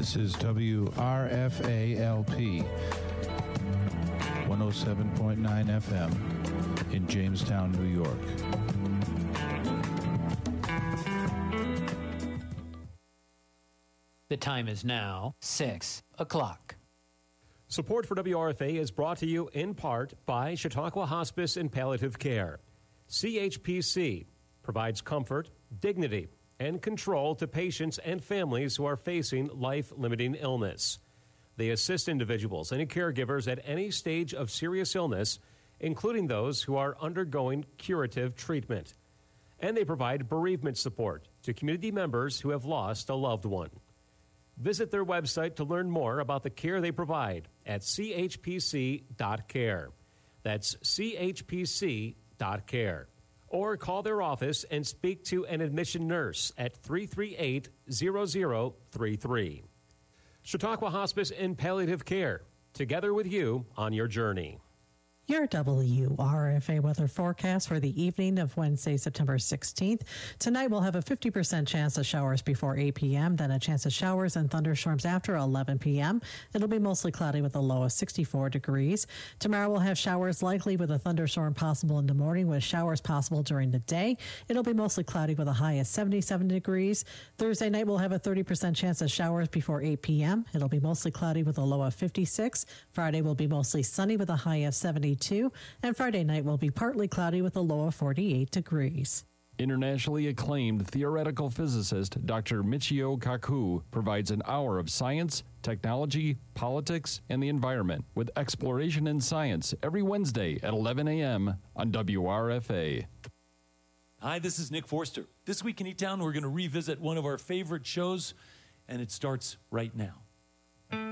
This is WRFA-LP 107.9 FM in Jamestown, New York. The time is now 6 o'clock. Support for WRFA is brought to you in part by Chautauqua Hospice and Palliative Care. CHPC provides comfort, dignity, and control to patients and families who are facing life-limiting illness. They assist individuals and caregivers at any stage of serious illness, including those who are undergoing curative treatment. And they provide bereavement support to community members who have lost a loved one. Visit their website to learn more about the care they provide at chpc.care. That's chpc.care. Or call their office and speak to an admission nurse at 338-0033. Chautauqua Hospice and Palliative Care, together with you on your journey. Your WRFA weather forecast for the evening of Wednesday, September 16th. Tonight we'll have a 50% chance of showers before 8 p.m., then a chance of showers and thunderstorms after 11 p.m. It'll be mostly cloudy with a low of 64 degrees. Tomorrow we'll have showers likely with a thunderstorm possible in the morning with showers possible during the day. It'll be mostly cloudy with a high of 77 degrees. Thursday night we'll have a 30% chance of showers before 8 p.m. It'll be mostly cloudy with a low of 56. Friday will be mostly sunny with a high of 72. And Friday night will be partly cloudy with a low of 48 degrees. Internationally acclaimed theoretical physicist Dr. Michio Kaku provides an hour of science, technology, politics, and the environment with Exploration in Science every Wednesday at 11 a.m. on WRFA. Hi, this is Nick Forster. This week in E-Town, we're going to revisit one of our favorite shows, and it starts right now.